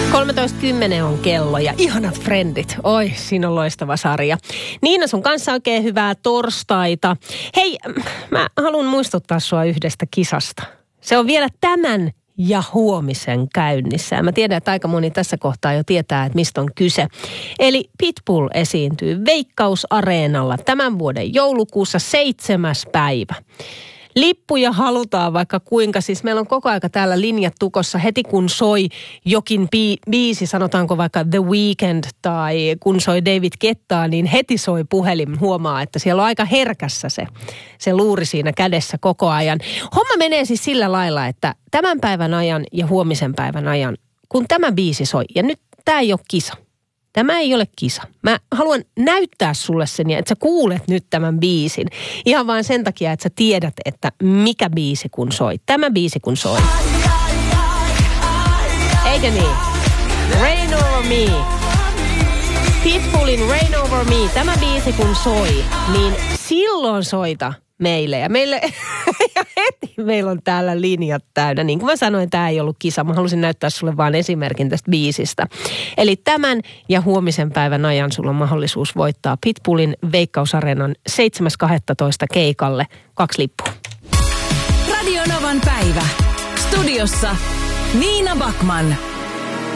13.10 on kello ja ihanat frendit. Oi, siinä on loistava sarja. Niina, sun kanssa oikein hyvää torstaita. Hei, mä haluan muistuttaa sua yhdestä kisasta. Se on vielä tämän ja huomisen käynnissä. Ja mä tiedän, että aika moni tässä kohtaa jo tietää, että mistä on kyse. Eli Pitbull esiintyy Veikkaus-areenalla tämän vuoden joulukuussa 7. päivä. Lippuja halutaan vaikka kuinka, siis meillä on koko aika täällä linjat tukossa heti kun soi jokin biisi, sanotaanko vaikka The Weeknd tai kun soi David Guettaa, niin heti soi puhelin, huomaa, että siellä on aika herkässä se luuri siinä kädessä koko ajan. Homma menee siis sillä lailla, että tämän päivän ajan ja huomisen päivän ajan, kun tämä biisi soi, ja nyt tämä ei ole kisa. Tämä ei ole kisa. Mä haluan näyttää sulle sen ja että sä kuulet nyt tämän biisin. Ihan vain sen takia, että sä tiedät, että mikä biisi kun soi. Tämä biisi kun soi. Eikö niin? Rain Over Me. Pitbullin Rain Over Me. Tämä biisi kun soi, niin silloin soita meille. Ja heti meillä on täällä linjat täynnä. Niin kuin mä sanoin, tämä ei ollut kisa. Mä halusin näyttää sulle vaan esimerkin tästä biisistä. Eli tämän ja huomisen päivän ajan sulla on mahdollisuus voittaa Pitbullin Veikkaus-areenan 7.12. keikalle 2 lippua. Radio Novan päivä. Studiossa Niina Backman.